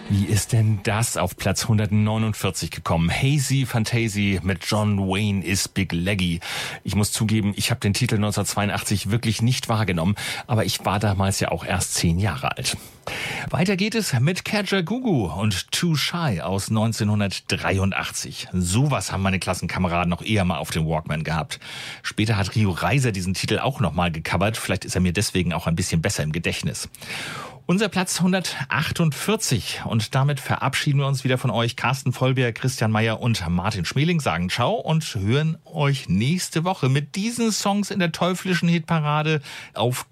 Wie ist denn das auf Platz 149 gekommen? Hazy Fantasy mit John Wayne is Big Leggy. Ich muss zugeben, ich habe den Titel 1982 wirklich nicht wahrgenommen, aber ich war damals ja auch erst 10 Jahre alt. Weiter geht es mit Kajagoogoo und Too Shy aus 1983. Sowas haben meine Klassenkameraden noch eher mal auf dem Walkman gehabt. Später hat Rio Reiser diesen Titel auch nochmal gecovert. Vielleicht ist er mir deswegen auch ein bisschen besser im Gedächtnis. Unser Platz 148 und damit verabschieden wir uns wieder von euch. Carsten Vollberg, Christian Meyer und Martin Schmeling sagen Ciao und hören euch nächste Woche mit diesen Songs in der teuflischen Hitparade auf